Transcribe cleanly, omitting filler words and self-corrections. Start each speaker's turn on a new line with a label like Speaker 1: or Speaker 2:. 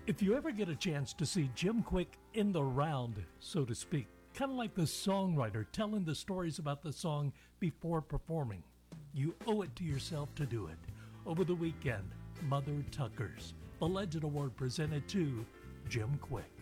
Speaker 1: If you ever get a chance to see Jim Quick in the round, so to speak, kind of like the songwriter telling the stories about the song before performing, you owe it to yourself to do it. Over the weekend, Mother Tuckers, the Legend Award presented to Jim Quick.